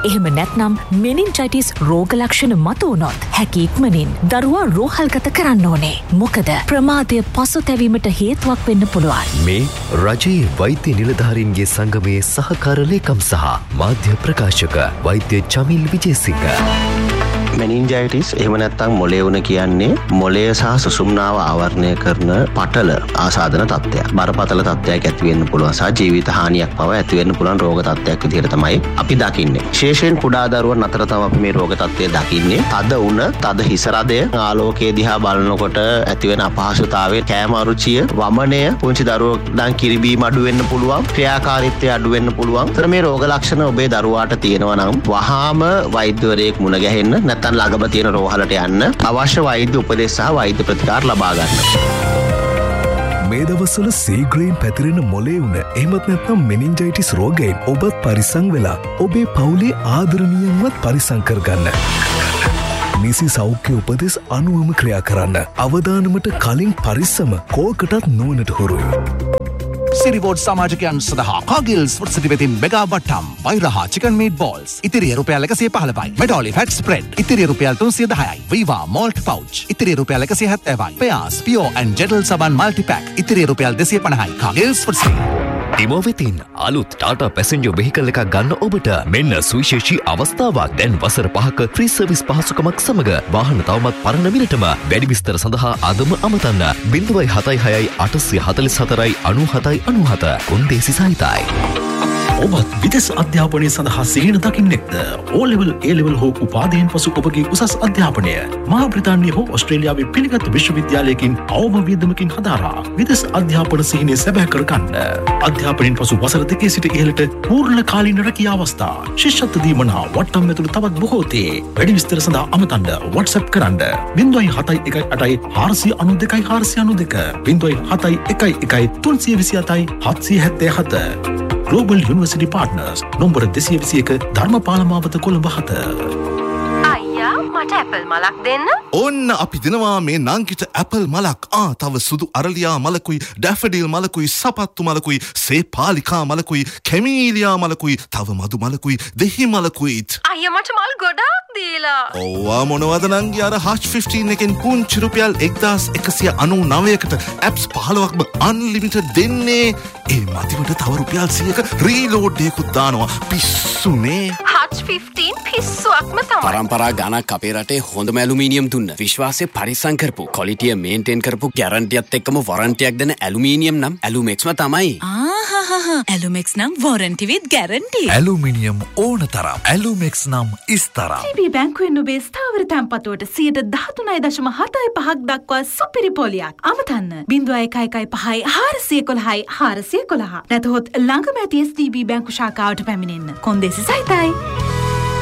එහෙම නැත්නම් මෙනින්ජයිටිස් රෝග ලක්ෂණ මතුවුනොත් හැකි ඉක්මනින් දරුවා රෝහල්ගත කරන්න ඕනේ. මොකද ප්‍රමාදය පසුතැවීමට හේතුවක් වෙන්න පුළුවන්. මේ රජයේ වෛද්‍ය නිලධාරීන්ගේ සංගමයේ සහකාර ලේකම් සහ මාධ්‍ය ප්‍රකාශක වෛද්‍ය චමිල් විජේසිංහ. මෙනින්ජයිටිස් එහෙම නැත්නම් මොලේ වුණ කියන්නේ මොලය සහ සුසුම්නාව ආවරණය කරන පටල ආසාදන තත්ත්වයක්. බරපතල තත්ත්වයක් ඇති වෙන්න පුළුවන් සහ ජීවිත හානියක් පවා ඇති වෙන්න පුළුවන් රෝග තත්ත්වයක් විදිහට තමයි අපි දකින්නේ. විශේෂයෙන් කුඩා දරුවන් අතර තමයි අපි මේ රෝග තත්ත්වය දකින්නේ. තද උණ, තද හිස රදය, ආලෝකයේ දිහා බලනකොට ඇති වෙන අපහසුතාවය, කෑම අරුචිය, වමනය, පුංචි දරුවෙක් නම් කිරිබීම අඩු වෙන්න පුළුවන්, ක්‍රියාකාරීත්වය අඩු වෙන්න පුළුවන්. ඒතර මේ රෝග ලක්ෂණ ඔබේ දරුවාට තියෙනවා නම් වහාම වෛද්‍යවරයෙක් මුණ ගැහෙන්න නැත්නම් ළඟම තියෙන රෝහලට යන්න අවශ්‍ය වෛද්‍ය උපදෙස් සහ වෛද්‍ය ප්‍රතිකාර ලබා ගන්න. මේ දවස්වල සීග්‍රේන් පැතිරෙන මොලේ උණ එහෙමත් නැත්නම් මෙනින්ජයිටිස් රෝගයෙන් ඔබත් පරිස්සම් වෙලා ඔබේ පවුලේ ආදරණීයන්වත් පරිස්සම් කරගන්න. නිසි සෞඛ්‍ය උපදෙස් අනුවම ක්‍රියා කරන්න. අවදානමට කලින් පරිස්සම කෝකටත් නුවණට හුරුයි. සිරිවෝඩ් සමාජකයන් සඳහා කාගිල්ස් ෆුඩ්සිටි වෙතින් මෙගා වට්ටම් වෛරහා චිකන් මීට් බෝල්ස් ඉතිරිය රුපියල් 115යි. මෙඩෝලි ෆැට් ස්ප්‍රෙඩ් ඉතිරිය රුපියල් 310යි. වීවා මෝල්ට් පවුච් ඉතිරිය රුපියල් 170යි. පයාස් පියෝ ඇන්ඩ් ජෙටල් සබන් මල්ටි පැක් ඉතිරිය රුපියල් 250යි. කාගිල්ස් ෆුඩ්සිටි. ඩිමෝ වෙතින් අලුත් ටාටා පැසෙන්ජර් වෙහිකල් එකක් ගන්න ඔබට මෙන්න සුවිශේෂී අවස්ථාවක්. දැන් වසර 5ක ෆ්‍රී සර්විස් පහසුකමක් සමග වාහන තවමත් පරණ මිලටම. වැඩි විස්තර සඳහා අදම අමතන්න 076 844 97 කොන්දේසි සහිතයි. ඔබත් විදෙස් අධ්‍යාපනය සඳහා සිහින දකින්නෙක්ද? O-level, A-level හෝ උපාධියෙන් පසු ඔබගේ උසස් අධ්‍යාපනය මහා බ්‍රිතාන්‍ය හෝ ඔස්ට්‍රේලියාවේ පිළිගත් විශ්වවිද්‍යාලයකින් අවම වියදමකින් හදාරා විදෙස් අධ්‍යාපන සිහිනය සැබෑ කරගන්න. අධ්‍යාපනයෙන් පසු වසර 2 සිට ඉහළට පූර්ණ කාලීන රැකියා අවස්ථා, ශිෂ්‍යත්ව දීමනා වට්ටම් ඇතුළු තවත් බොහෝ තේ. වැඩි විස්තර සඳහා අමතන්න WhatsApp කරන්න 071 492 492 071 327 777. Global University Partners නොම්බර 221 ධර්මපාල මාවත කොළඹ 7. අයියා මට ඇපල් මලක් දෙන්න. ඔන්න අපි දෙනවා මේ නංගිට ඇපල් මලක්. තව සුදු අරලියා මලකුයි, ඩැෆඩිල් මලකුයි, සපත්තු මලකුයි, සේපාලිකා මලකුයි, කැමීලියා මලකුයි, තව මදු මලකුයි, දෙහි මලකුයිත්. අයියා මට මල් ගොඩාක් දීලා. ඔව්වා මොනවද නංගි අර Hush 15 එකෙන් පුංචි රුපියල් 1199කට ඇප්ස් 15ක්ම අන්ලිමිටඩ් දෙන්නේ. ඒ මතිවට තව රුපියල් 100ක රීලෝඩ් එකකුත් දානවා. පිස්සුනේ. Hush 15 පිස්සුවක්ම තමයි. පරම්පරා ගණක් අපේ රටේ හොඳම ඇලුමිනියම් දුන්න. විශ්වාසය පරිස්සම් කරපු, ක්වොලිටිය මේන්ටේන් කරපු, ගැරන්ටියත් එක්කම වොරන්ටියක් දෙන ඇලුමිනියම් නම් ඇලුමෙක්ස්ම තමයි. ඇලුමෙක්ස් නම් වොරන්ටි විත් ගැරන්ටි. ඇලුමිනියම් ඕන තරම්. ඇලුමෙක්ස් නම් ඉස්තරම්. CB බැංකුවෙන් ඔබේ ස්ථාවර තැන්පතුවට 13.75% දක්වා සුපිරි පොලියක්. අමතන්න 0115 411 411. නැතහොත් ළඟම ඇති STB බැංකු ශාඛාවට පැමිණෙන්න. කොන්දේසි සහිතයි.